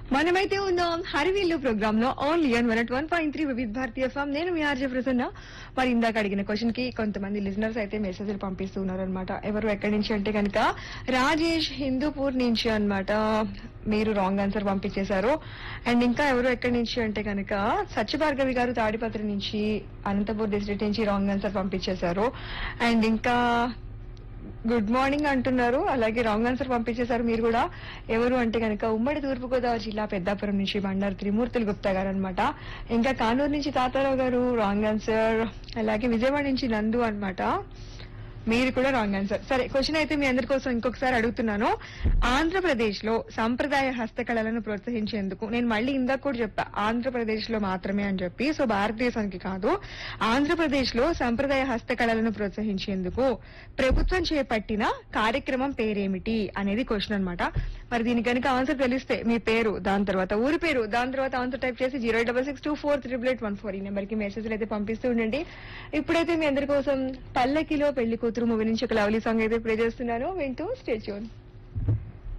మనమైతే ఉన్నాం హరివిల్లు ప్రోగ్రామ్ లో ఓన్లీ ఆన్ 101.3 వివిధ భారతీయ ఎఫ్ఎం. నేను మీ ఆర్జే ప్రసన్న. మరి ఇందాక అడిగిన క్వశ్చన్ కి కొంతమంది లిజనర్స్ అయితే మెసేజ్లు పంపిస్తూ ఉన్నారనమాట. ఎవరు ఎక్కడి నుంచి అంటే కనుక రాజేష్ హిందూపూర్ నుంచి అన్నమాట. మీరు రాంగ్ ఆన్సర్ పంపించేశారు. అండ్ ఇంకా ఎవరు ఎక్కడి నుంచి అంటే కనుక సత్యభార్గవి గారు తాడిపత్రి నుంచి, అనంతపూర్ డిస్ట్రిక్ట్ నుంచి రాంగ్ ఆన్సర్ పంపించేశారు. అండ్ ఇంకా గుడ్ మార్నింగ్ అంటున్నారు, అలాగే రాంగ్ ఆన్సర్ పంపించేశారు మీరు కూడా. ఎవరు అంటే కనుక ఉమ్మడి తూర్పుగోదావరి జిల్లా పెద్దాపురం నుంచి బండారు త్రిమూర్తులు గుప్తా గారు అనమాట. ఇంకా కానూరు నుంచి తాతారావు గారు రాంగ్ ఆన్సర్. అలాగే విజయవాడ నుంచి నందు అన్నమాట, మీరు కూడా రాంగ్ ఆన్సర్. సరే, క్వశ్చన్ అయితే మీ అందరి కోసం ఇంకొకసారి అడుగుతున్నాను. ఆంధ్రప్రదేశ్ లో సంప్రదాయ హస్తకళలను ప్రోత్సహించేందుకు, నేను మళ్ళీ ఇందాక కూడా చెప్పా ఆంధ్రప్రదేశ్ లో మాత్రమే అని చెప్పి, సో భారతదేశానికి కాదు, ఆంధ్రప్రదేశ్ లో సంప్రదాయ హస్తకళలను ప్రోత్సహించేందుకు ప్రభుత్వం చేపట్టిన కార్యక్రమం పేరేమిటి అనేది క్వశ్చన్ అన్నమాట. మరి దీనికి కనుక ఆన్సర్ తెలిస్తే మీ పేరు, దాని తర్వాత ఊరి పేరు, దాని తర్వాత ఆన్సర్ టైప్ చేసి 08662488814 ఈ నెంబర్ కి మెసేజ్లు అయితే పంపిస్తూ ఉండండి. ఇప్పుడైతే మీ అందరి కోసం పల్లకిలో పెళ్లి కూతురు మూవీ నుంచి ఒక లవ్లీ సాంగ్ అయితే ప్లే చేస్తున్నాను, వింటూ స్టే ట్యూన్.